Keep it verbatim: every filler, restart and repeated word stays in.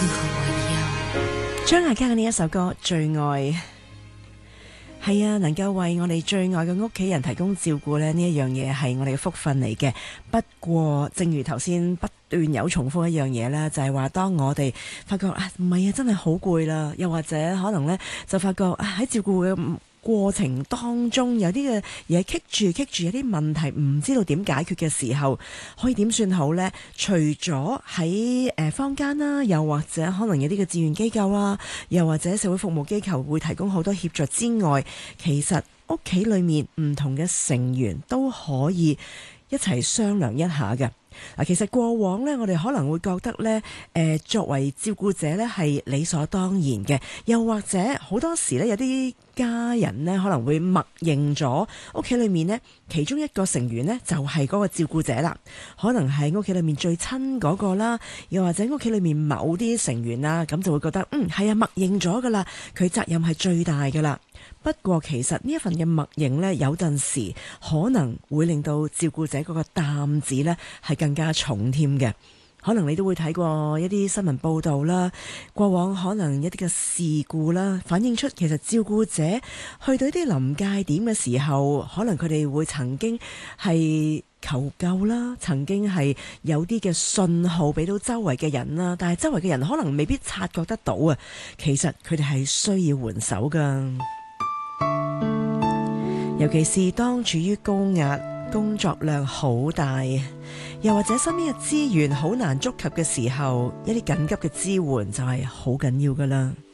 張艾嘉嘅呢一首歌《最愛》，係啊，能夠為我哋最愛嘅屋企人提供照顧咧，呢一樣嘢係我哋嘅福分嚟嘅。不過，正如頭先不斷有重複一樣嘢啦，就係話當我哋發覺啊，唔係啊，真係好攰啦，又或者可能呢，就發覺啊喺照顧嘅過程當中有啲嘅嘢棘住棘住，有啲問題唔知道點解決嘅時候，可以點算好呢？除咗喺誒坊間啦，又或者可能有啲嘅志願機構啦，又或者社會服務機構會提供好多協助之外，其實屋企裏面唔同嘅成員都可以一齊商量一下嘅。嗱，其實過往呢，我哋可能會覺得呢，誒作為照顧者呢係理所當然嘅，又或者好多時呢，有啲家人呢可能會默認咗屋企裏面呢其中一個成員呢就係嗰個照顧者啦，可能係屋企裏面最親嗰個啦，又或者屋企裏面某啲成員啦，咁就會覺得嗯係啊，默認咗噶啦，佢責任係最大噶啦。不過其實呢一份嘅默認呢，有陣時可能會令到照顧者嗰個擔子呢係更加重添嘅。可能你都會睇過一啲新聞報道啦，過往可能一啲嘅事故啦，反映出其實照顧者去到一啲臨界點嘅時候，可能佢哋會曾經係求救啦，曾經係有啲嘅信號俾到周圍嘅人啦，但係周圍嘅人可能未必察覺得到啊。其實佢哋係需要援手㗎。尤其是當處於高壓、工作量好大，又或者身邊嘅資源好難觸及嘅時候，一啲緊急嘅支援就係好緊要㗎喇。